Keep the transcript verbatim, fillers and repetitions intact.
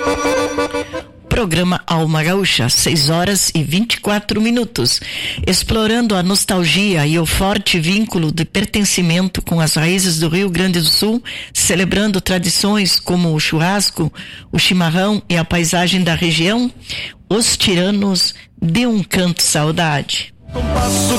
Programa Alma Gaúcha, seis horas e vinte e quatro minutos, explorando a nostalgia e o forte vínculo de pertencimento com as raízes do Rio Grande do Sul, celebrando tradições como o churrasco, o chimarrão e a paisagem da região. Os Tiranos de um Canto Saudade.